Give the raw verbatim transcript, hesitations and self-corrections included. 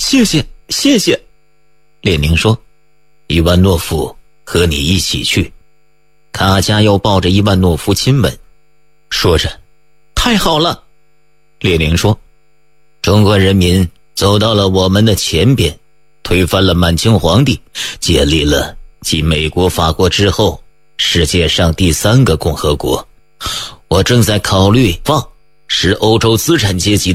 谢谢谢谢。列宁说，伊万诺夫和你一起去。卡加又抱着伊万诺夫亲吻，说着，太好了。列宁说，中国人民走到了我们的前边，推翻了满清皇帝，建立了继美国法国之后世界上第三个共和国。我正在考虑放使欧洲资产阶级